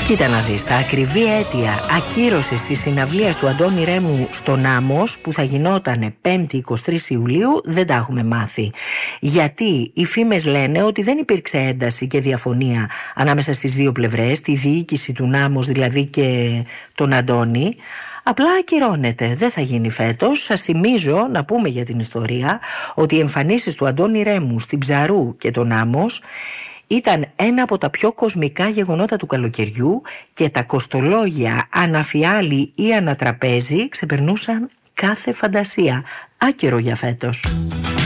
Κοίτα να δεις, τα ακριβή αίτια ακύρωσης της συναυλίας του Αντώνη Ρέμου στον Άμμος, που θα γινότανε 5η 23 Ιουλίου, δεν τα έχουμε μάθει. Γιατί οι φήμες λένε ότι δεν υπήρξε ένταση και διαφωνία ανάμεσα στις δύο πλευρές, τη διοίκηση του Άμμος δηλαδή και τον Αντώνη. Απλά ακυρώνεται, δεν θα γίνει φέτος. Σας θυμίζω, να πούμε για την ιστορία, ότι οι εμφανίσεις του Αντώνη Ρέμου στην Ψαρού και τον Άμμος ήταν ένα από τα πιο κοσμικά γεγονότα του καλοκαιριού και τα κοστολόγια αναφιάλη ή ανατραπέζι ξεπερνούσαν κάθε φαντασία. Άκυρο για φέτος.